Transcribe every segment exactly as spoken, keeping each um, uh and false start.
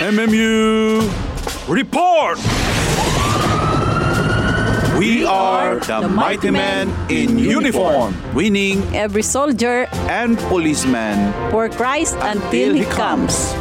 M M U Report! We are the mighty men in uniform, winning every soldier and policeman for Christ until He comes.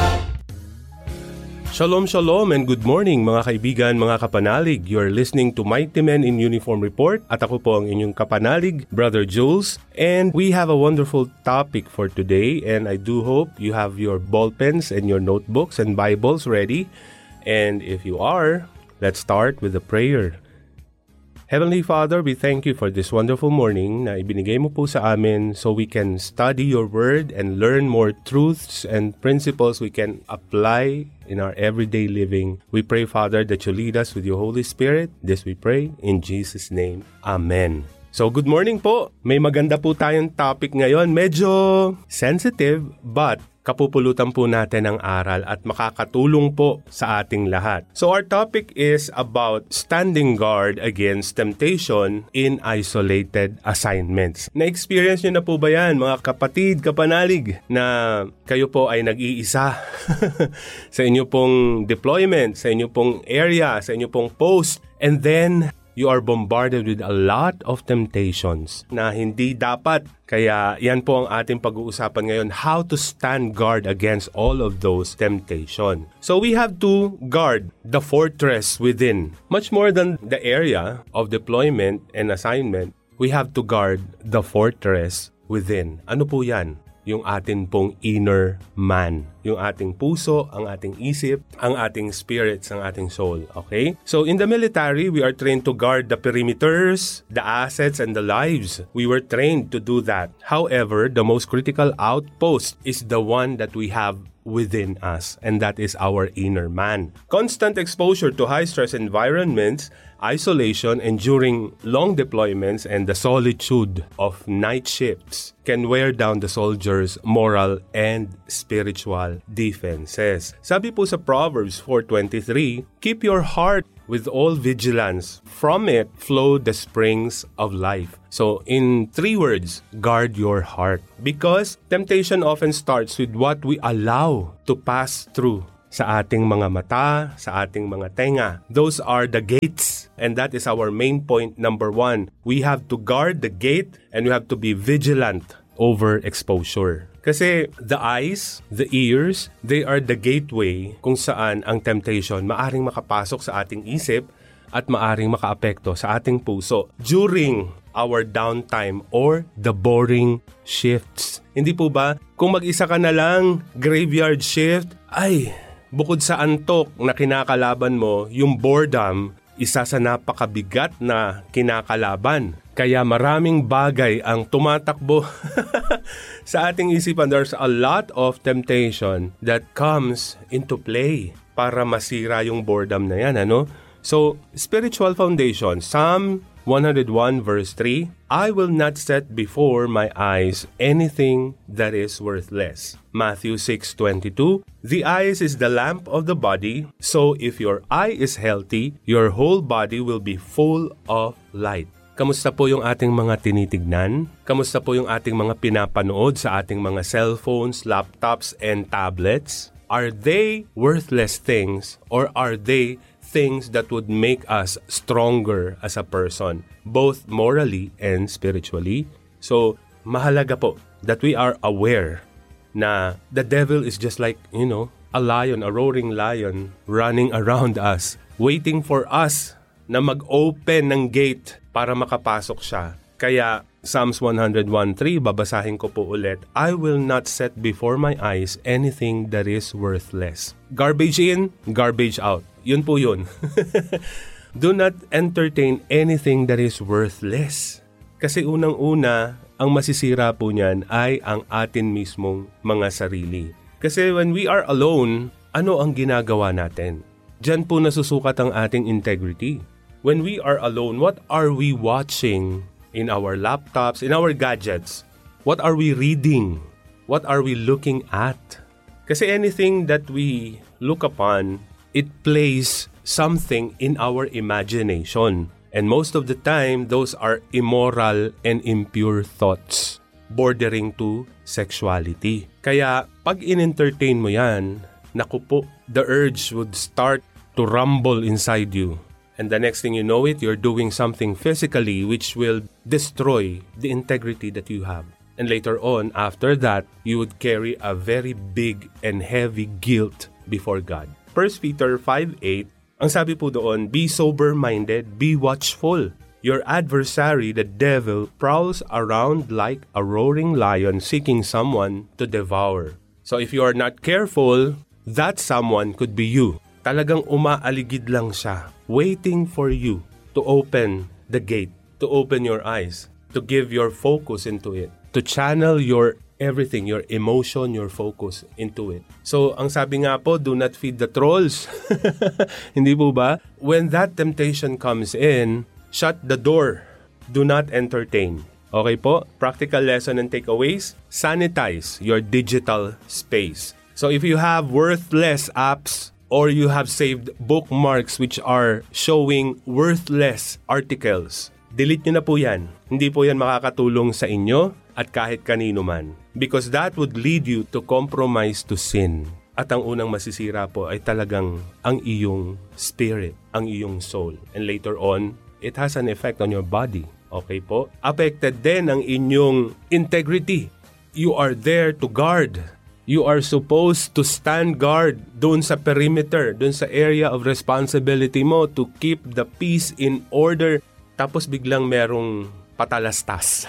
Shalom, shalom, and good morning mga kaibigan, mga kapanalig. You're listening to Mighty Men in Uniform Report at ako po ang inyong kapanalig, Brother Jules. And we have a wonderful topic for today, and I do hope you have your ball pens and your notebooks and Bibles ready. And if you are, let's start with a prayer. Heavenly Father, we thank you for this wonderful morning na ibinigay mo po sa amin so we can study your word and learn more truths and principles we can apply in our everyday living. We pray, Father, that you lead us with your Holy Spirit. This we pray in Jesus' name. Amen. So good morning po. May maganda po tayong topic ngayon. Medyo sensitive but kapupulutan po natin ang aral at makakatulong po sa ating lahat. So our topic is about standing guard against temptation in isolated assignments. Na-experience nyo na po ba yan, mga kapatid, kapanalig, na kayo po ay nag-iisa sa inyo pong deployment, sa inyo pong area, sa inyo pong post, and then you are bombarded with a lot of temptations na hindi dapat. Kaya yan po ang ating pag-uusapan ngayon, how to stand guard against all of those temptations. So we have to guard the fortress within. Much more than the area of deployment and assignment, we have to guard the fortress within. Ano po yan? Yung ating pong inner man. Yung ating puso, ang ating isip, ang ating spirits, ang ating soul. Okay? So in the military, we are trained to guard the perimeters, the assets, and the lives. We were trained to do that. However, the most critical outpost is the one that we have within us, and that is our inner man. Constant exposure to high-stress environments, isolation, and during long deployments, and the solitude of night shifts can wear down the soldier's moral and spiritual defenses. Sabi po sa Proverbs four twenty-three, keep your heart with all vigilance. From it flow the springs of life. So in three words, guard your heart. Because temptation often starts with what we allow to pass through sa ating mga mata, sa ating mga tenga. Those are the gates. And that is our main point number one. We have to guard the gate and we have to be vigilant over exposure. Kasi the eyes, the ears, they are the gateway kung saan ang temptation maaring makapasok sa ating isip at maaring makaapekto sa ating puso during our downtime or the boring shifts. Hindi po ba? Kung mag-isa ka na lang, graveyard shift, ay, bukod sa antok na kinakalaban mo, yung boredom, isa sa napakabigat na kinakalaban. Kaya maraming bagay ang tumatakbo sa ating isipan. There's a lot of temptation that comes into play para masira yung boredom na yan, ano? So, spiritual foundation, Psalm one oh one verse three, I will not set before my eyes anything that is worthless. Matthew six twenty-two, the eyes is the lamp of the body, so if your eye is healthy, your whole body will be full of light. Kamusta po yung ating mga tinitignan? Kamusta po yung ating mga pinapanood sa ating mga cellphones, laptops, and tablets? Are they worthless things or are they things that would make us stronger as a person, both morally and spiritually? So, mahalaga po that we are aware na the devil is just like, you know, a lion, a roaring lion running around us, waiting for us na mag-open ng gate para makapasok siya. Kaya Psalms one oh one three, babasahin ko po ulit, I will not set before my eyes anything that is worthless. Garbage in, garbage out. Yun po yun. Do not entertain anything that is worthless. Kasi unang-una, ang masisira po niyan ay ang atin mismong mga sarili. Kasi when we are alone, ano ang ginagawa natin? Diyan po nasusukat ang ating integrity. When we are alone, what are we watching in our laptops, in our gadgets? What are we reading? What are we looking at? Kasi anything that we look upon, it plays something in our imagination. And most of the time, those are immoral and impure thoughts bordering to sexuality. Kaya pag in-entertain mo yan, naku po, the urge would start to rumble inside you. And the next thing you know it, you're doing something physically which will destroy the integrity that you have. And later on, after that, you would carry a very big and heavy guilt before God. First Peter five eight, ang sabi po doon, be sober-minded, be watchful. Your adversary, the devil, prowls around like a roaring lion seeking someone to devour. So if you are not careful, that someone could be you. Talagang umaaligid lang siya, waiting for you to open the gate, to open your eyes, to give your focus into it, to channel your everything, your emotion, your focus into it. So, ang sabi nga po, do not feed the trolls. Hindi po ba? When that temptation comes in, shut the door. Do not entertain. Okay po? Practical lesson and takeaways. Sanitize your digital space. So, if you have worthless apps, or you have saved bookmarks which are showing worthless articles, delete nyo na po yan. Hindi po yan makakatulong sa inyo at kahit kanino man. Because that would lead you to compromise to sin. At ang unang masisira po ay talagang ang iyong spirit, ang iyong soul. And later on, it has an effect on your body. Okay po? Affected din ang inyong integrity. You are there to guard. You are supposed to stand guard doon sa perimeter, doon sa area of responsibility mo to keep the peace in order. Tapos biglang merong patalastas.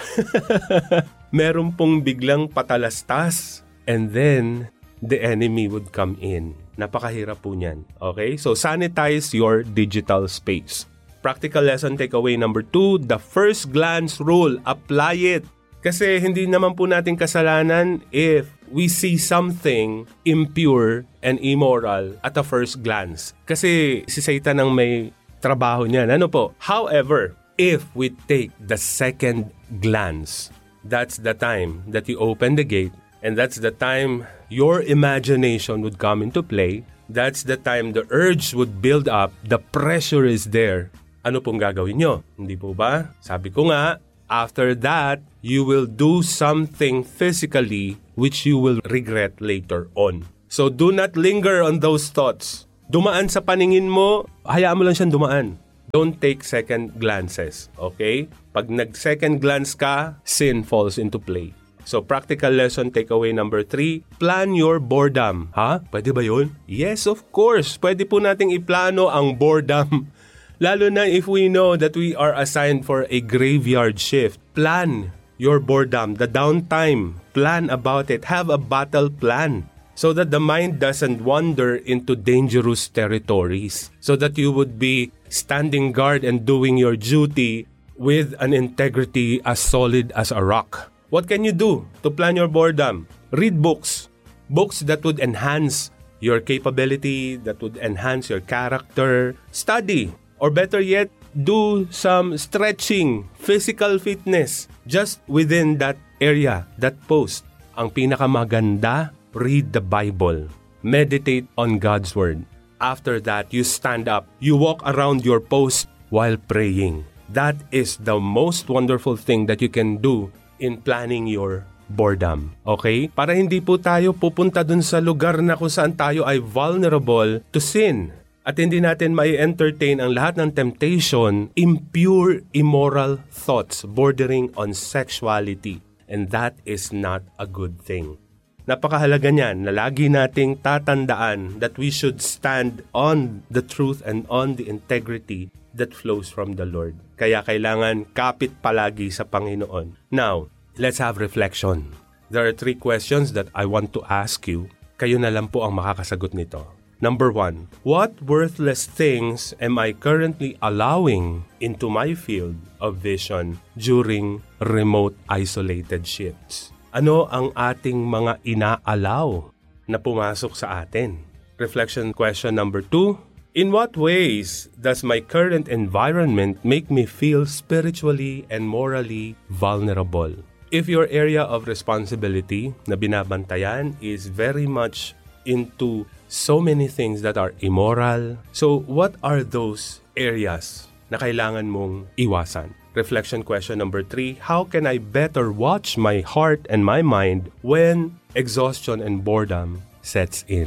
Meron pong biglang patalastas. And then, the enemy would come in. Napakahirap po niyan. Okay? So, sanitize your digital space. Practical lesson takeaway number two, the first glance rule. Apply it. Kasi hindi naman po natin kasalanan if we see something impure and immoral at a first glance. Kasi si Satan ang may trabaho niyan. Ano po? However, if we take the second glance, that's the time that you open the gate, and that's the time your imagination would come into play. That's the time the urge would build up, the pressure is there. Ano pong gagawin nyo? Hindi po ba? Sabi ko nga, after that, you will do something physically which you will regret later on. So do not linger on those thoughts. Dumaan sa paningin mo, hayaan mo lang siyang dumaan. Don't take second glances, okay? Pag nag-second glance ka, sin falls into play. So practical lesson takeaway number three, plan your boredom. Ha? Pwede ba yun? Yes, of course. Pwede po nating iplano ang boredom. Lalo na if we know that we are assigned for a graveyard shift. Plan your boredom, the downtime. Plan about it. Have a battle plan so that the mind doesn't wander into dangerous territories. So that you would be standing guard and doing your duty with an integrity as solid as a rock. What can you do to plan your boredom? Read books. Books that would enhance your capability, that would enhance your character. Study. Or better yet, do some stretching, physical fitness just within that area, that post. Ang pinakamaganda, read the Bible. Meditate on God's Word. After that, you stand up. You walk around your post while praying. That is the most wonderful thing that you can do in planning your boredom. Okay? Para hindi po tayo pupunta dun sa lugar na kung saan tayo ay vulnerable to sin. At hindi natin mai-entertain ang lahat ng temptation, impure, immoral thoughts bordering on sexuality. And that is not a good thing. Napakahalaga niyan na lagi nating tatandaan that we should stand on the truth and on the integrity that flows from the Lord. Kaya kailangan kapit palagi sa Panginoon. Now, let's have reflection. There are three questions that I want to ask you. Kayo na lang po ang makakasagot nito. Number one, what worthless things am I currently allowing into my field of vision during remote isolated shifts? Ano ang ating mga inaalaw na pumasok sa atin? Reflection question number two, in what ways does my current environment make me feel spiritually and morally vulnerable? If your area of responsibility na binabantayan is very much into so many things that are immoral. So, what are those areas na kailangan mong iwasan? Reflection question number three, how can I better watch my heart and my mind when exhaustion and boredom sets in?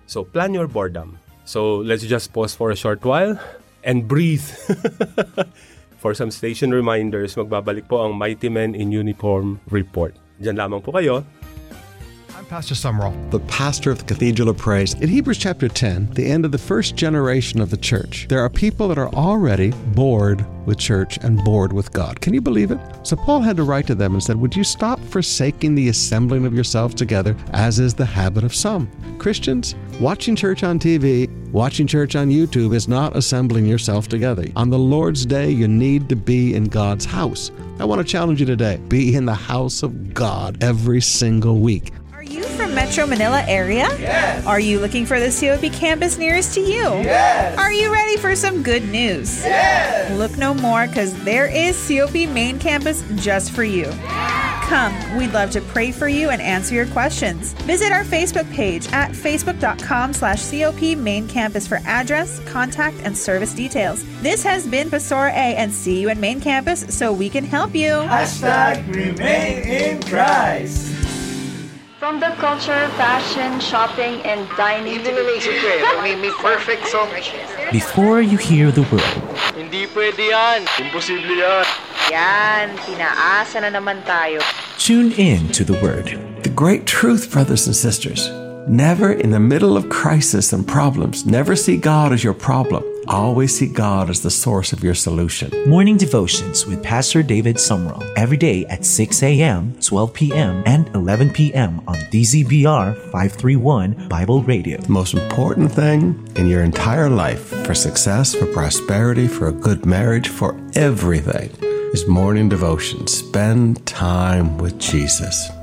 So plan your boredom. So let's just pause for a short while and breathe. For some station reminders, magbabalik po ang Mighty Men in Uniform report. Diyan lamang po kayo. I'm Pastor Sumrall, the pastor of the Cathedral of Praise. In Hebrews chapter ten, the end of the first generation of the church, there are people that are already bored with church and bored with God. Can you believe it? So Paul had to write to them and said, would you stop forsaking the assembling of yourselves together, as is the habit of some? Christians, watching church on T V, watching church on YouTube is not assembling yourself together. On the Lord's Day, you need to be in God's house. I want to challenge you today. Be in the house of God every single week. From Metro Manila area? Yes. Are you looking for the C O P campus nearest to you? Yes. Are you ready for some good news? Yes. Look no more, because there is C O P Main Campus just for you. Come, we'd love to pray for you and answer your questions. Visit our Facebook page at facebook.com slash COP Main Campus for address, contact, and service details. This has been Pastor A, and see you at Main Campus so we can help you. Hashtag remain in Christ. From the culture, fashion, shopping, and dining Hindi naisip ko eh, may, may perfect song. Before you hear the word. Hindi pwede yan. Imposible yan. Yan, tinaasa na naman tayo. Tune in to the word. The great truth, brothers and sisters, never in the middle of crisis and problems, never see God as your problem. Always see God as the source of your solution. Morning devotions with Pastor David Sumrall every day at six a.m., twelve p.m., and eleven p.m. on D Z B R five thirty-one Bible Radio. The most important thing in your entire life, for success, for prosperity, for a good marriage, for everything, is morning devotion. Spend time with Jesus.